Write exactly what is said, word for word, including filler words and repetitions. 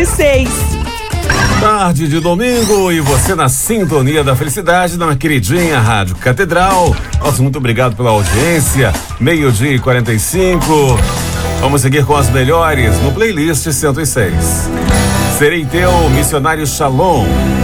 Seis. Tarde de domingo e você na sintonia da felicidade na queridinha Rádio Catedral. Nosso muito obrigado pela audiência. Meio-dia e quarenta e cinco. Vamos seguir com as melhores no playlist cento e seis. Serei teu missionário Shalom.